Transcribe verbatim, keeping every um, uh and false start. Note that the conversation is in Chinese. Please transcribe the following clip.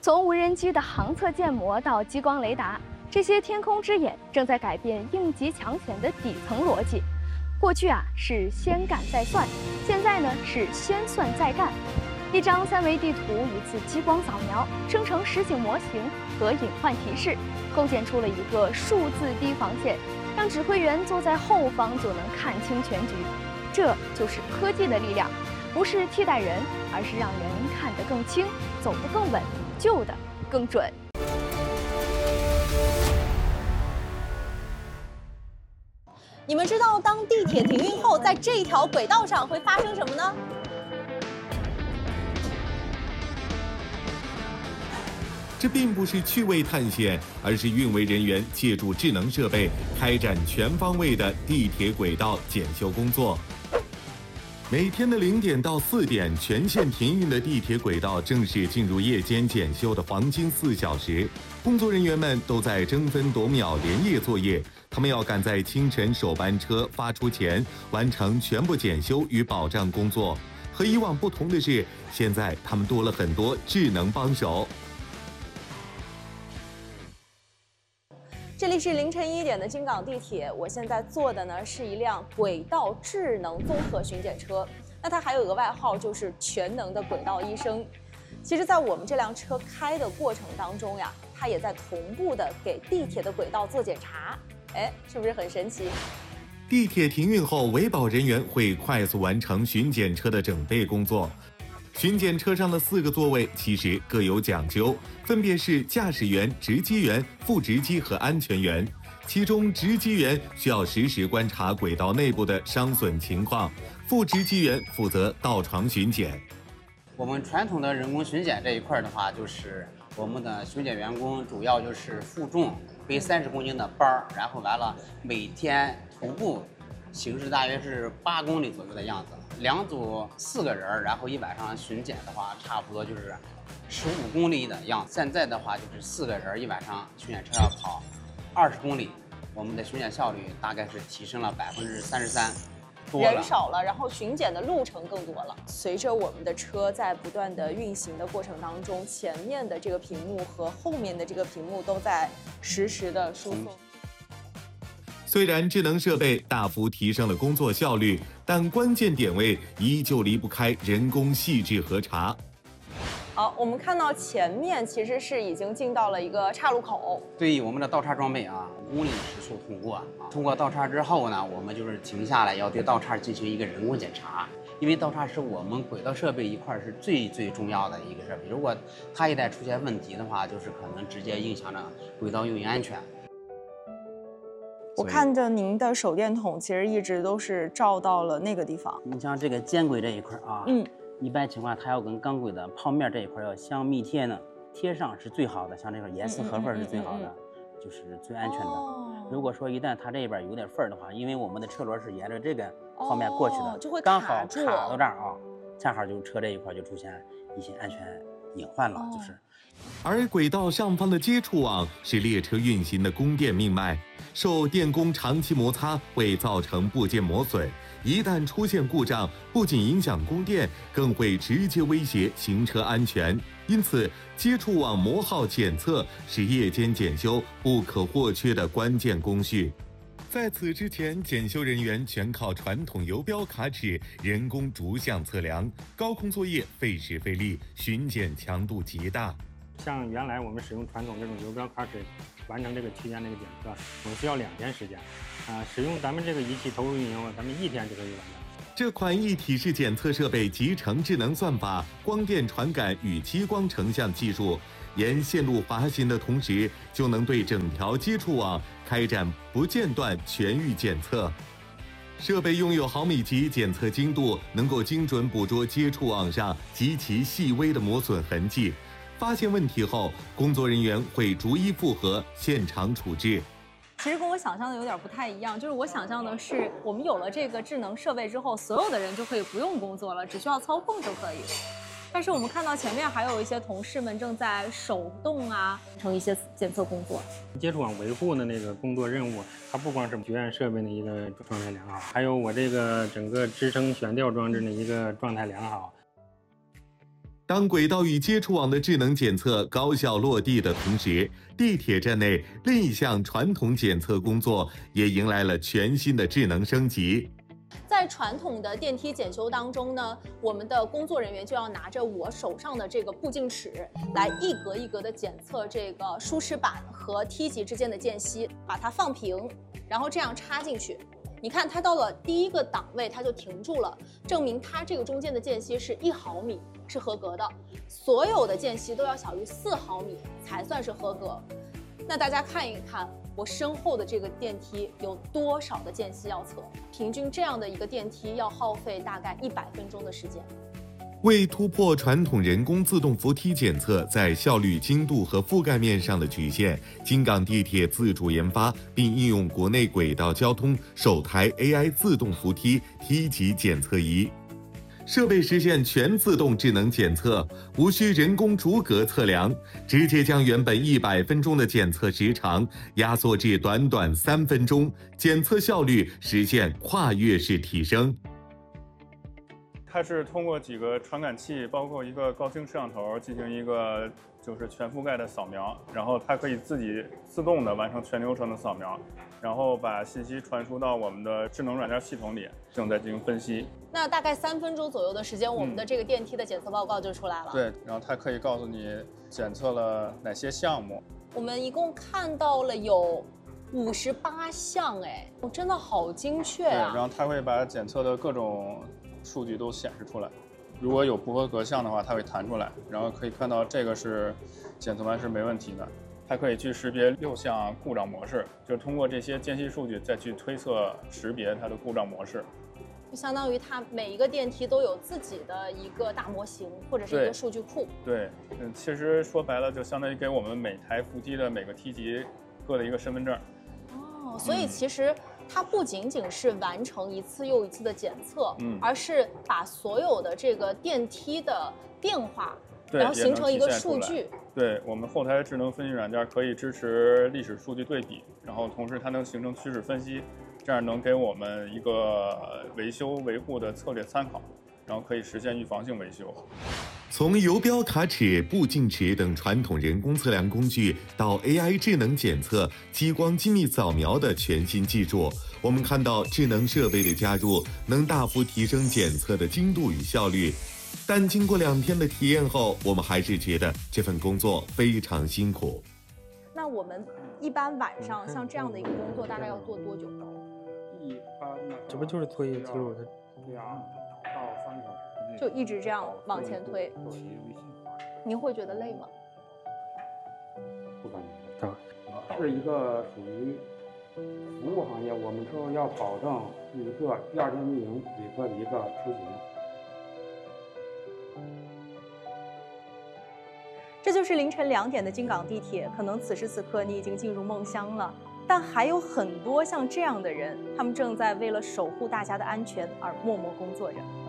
从无人机的航测建模到激光雷达，这些天空之眼正在改变应急抢险的底层逻辑。过去啊是先干再算，现在呢是先算再干。一张三维地图，一次激光扫描，生成实景模型和隐患提示，构建出了一个数字低防线，让指挥员坐在后方就能看清全局。这就是科技的力量，不是替代人，而是让人看得更清，走得更稳，救得更准。 你们知道当地铁停运后，在这一条轨道上会发生什么呢？ 这并不是趣味探险，而是运维人员借助智能设备开展全方位的地铁轨道检修工作。每天的零点到四点，全线停运的地铁轨道正是进入夜间检修的黄金四小时。工作人员们都在争分夺秒连夜作业，他们要赶在清晨首班车发出前完成全部检修与保障工作。和以往不同的是，现在他们多了很多智能帮手。 这里是凌晨一点的京港地铁，我现在坐的呢是一辆轨道智能综合巡检车，那它还有个外号就是全能的轨道医生。其实，在我们这辆车开的过程当中呀，它也在同步的给地铁的轨道做检查，哎，是不是很神奇？ 地铁停运后，维保人员会快速完成巡检车的整备工作。巡检车上的四个座位其实各有讲究，分别是驾驶员、值机员、副值机和安全员。其中，值机员需要实时观察轨道内部的伤损情况，副值机员负责到床巡检。 我们传统的人工巡检这一块的话，就是我们的巡检员工主要就是负重背三十公斤的包儿，然后完了每天徒步行驶大约是八公里左右的样子。两组四个人，然后一晚上巡检的话，差不多就是十五公里的样子。现在的话就是四个人一晚上巡检车要跑二十公里，我们的巡检效率大概是提升了百分之三十三。 人少了，然后巡检的路程更多了。随着我们的车在不断的运行的过程当中，前面的这个屏幕和后面的这个屏幕都在实时的输送。 虽然智能设备大幅提升了工作效率，但关键点位依旧离不开人工细致核查。 好，我们看到前面其实是已经进到了一个岔路口。 对于我们的倒叉装备啊，五公里时速通过啊，通过倒叉之后呢，我们就是停下来要对倒叉进行一个人工检查，因为倒叉是我们轨道设备一块是最最重要的一个设备，如果它一旦出现问题的话，就是可能直接影响着轨道运营安全。 我看着您的手电筒其实一直都是照到了那个地方。 你像这个肩轨这一块啊， 嗯， 一般情况它要跟钢轨的泡面这一块要相密贴呢，贴上是最好的，像这个严丝合缝是最好的，就是最安全的。哦、如果说一旦它这边有点缝的话，因为我们的车轮是沿着这个泡面过去的， 哦、就会刚好卡到这儿啊，恰好就车这一块就出现一些安全隐患了，哦、就是。 而轨道上方的接触网是列车运行的供电命脉，受电工长期摩擦会造成部件磨损，一旦出现故障，不仅影响供电，更会直接威胁行车安全。因此，接触网磨耗检测是夜间检修不可或缺的关键工序。在此之前，检修人员全靠传统游标卡尺、人工逐项测量，高空作业费时费力，巡检强度极大。 像原来我们使用传统这种游标卡尺完成这个区间这个检测，我们需要两天时间，啊、呃，使用咱们这个仪器投入运营，咱们一天就可以完成。 这款一体式检测设备集成智能算法、光电传感与激光成像技术，沿线路滑行的同时，就能对整条接触网开展不间断全域检测。设备拥有毫米级检测精度，能够精准捕捉接触网上极其细微的磨损痕迹。发现问题后，工作人员会逐一复核，现场处置。 其实跟我想象的有点不太一样，就是我想象的是，我们有了这个智能设备之后，所有的人就可以不用工作了，只需要操控就可以。但是我们看到前面还有一些同事们正在手动啊，完成一些检测工作。 接触网维护的那个工作任务，它不光是绝缘设备的一个状态良好，还有我这个整个支撑悬吊装置的一个状态良好。 当轨道与接触网的智能检测高效落地的同时，地铁站内另一项传统检测工作也迎来了全新的智能升级。 在传统的电梯检修当中呢，我们的工作人员就要拿着我手上的这个步进尺，来一格一格的检测这个输齿板和梯级之间的间隙，把它放平，然后这样插进去。你看，它到了第一个档位，它就停住了，证明它这个中间的间隙是一毫米，是合格的。所有的间隙都要小于四毫米才算是合格。那大家看一看我身后的这个电梯有多少的间隙要测，平均这样的一个电梯要耗费大概一百分钟的时间。 为突破传统人工自动扶梯检测在效率、精度和覆盖面上的局限，京港地铁自主研发并应用国内轨道交通首台 A I 自动扶梯梯级检测仪。设备实现全自动智能检测，无需人工逐格测量，直接将原本一百分钟的检测时长压缩至短短三分钟，检测效率实现跨越式提升。 它是通过几个传感器，包括一个高清摄像头进行一个就是全覆盖的扫描，然后它可以自己自动的完成全流程的扫描，然后把信息传输到我们的智能软件系统里，正在进行分析。 那大概三分钟左右的时间，我们的这个电梯的检测报告就出来了。 对，然后它可以告诉你检测了哪些项目。 我们一共看到了有五十八项，哎，真的好精确啊！ 对，然后它会把检测的各种数据都显示出来，如果有不合格项的话，它会弹出来，然后可以看到这个是检测完是没问题的。它可以去识别六项故障模式，就通过这些间隙数据再去推测识别它的故障模式。 就相当于它每一个电梯都有自己的一个大模型或者是一个数据库。 对，嗯，其实说白了就相当于给我们每台扶梯的每个梯级各的一个身份证。 哦，所以其实它不仅仅是完成一次又一次的检测， 嗯， 而是把所有的这个电梯的变化，然后形成一个数据。 对，我们后台智能分析软件可以支持历史数据对比，然后同时它能形成趋势分析，这样能给我们一个维修维护的策略参考，然后可以实现预防性维修。 从游标卡尺、步进尺等传统人工测量工具，到 A I 智能检测、激光精密扫描的全新技术，我们看到智能设备的加入，能大幅提升检测的精度与效率。但经过两天的体验后，我们还是觉得这份工作非常辛苦。 那我们一般晚上像这样的一个工作，大概要做多久？ 一般呢，这不就是推记录的两到三个小时， 就一直这样往前推。您会觉得累吗？ 不感觉。啊，是一个属于服务行业，我们说要保证一个第二天运营旅客的一个出行。 这就是凌晨两点的京港地铁，可能此时此刻你已经进入梦乡了，但还有很多像这样的人，他们正在为了守护大家的安全而默默工作着。